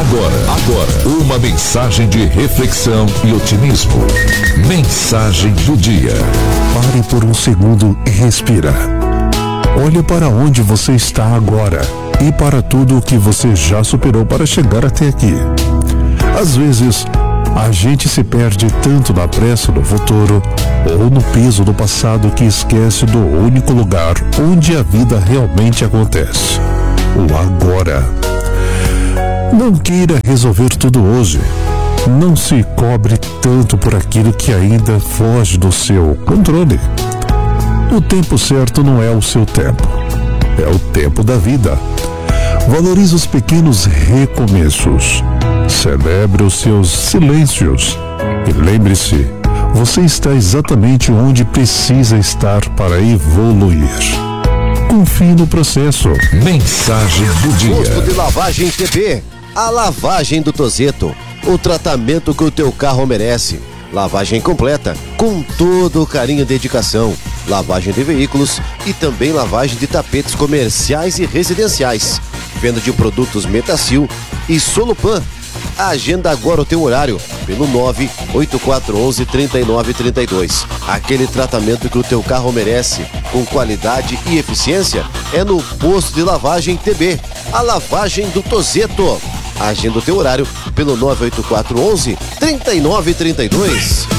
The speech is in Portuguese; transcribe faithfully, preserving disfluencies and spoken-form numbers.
Agora, agora, uma mensagem de reflexão e otimismo. Mensagem do dia. Pare por um segundo e respira. Olhe para onde você está agora e para tudo o que você já superou para chegar até aqui. Às vezes, a gente se perde tanto na pressa do futuro ou no peso do passado que esquece do único lugar onde a vida realmente acontece: o agora. Não queira resolver tudo hoje. Não se cobre tanto por aquilo que ainda foge do seu controle. O tempo certo não é o seu tempo, é o tempo da vida. Valorize os pequenos recomeços. Celebre os seus silêncios. E lembre-se, você está exatamente onde precisa estar para evoluir. Confie no processo. Mensagem do dia. Posto de Lavagem T B. A lavagem do Tozeto. O tratamento que o teu carro merece. Lavagem completa, com todo o carinho e dedicação. Lavagem de veículos e também lavagem de tapetes comerciais e residenciais. Venda de produtos Metacil e Solupan. Agenda agora o teu horário pelo nove oito quatro um um, três nove três dois. Aquele tratamento que o teu carro merece, com qualidade e eficiência, é no Posto de Lavagem T B. A lavagem do Tozeto. Agenda o teu horário pelo nove oito quatro um um, três nove três dois.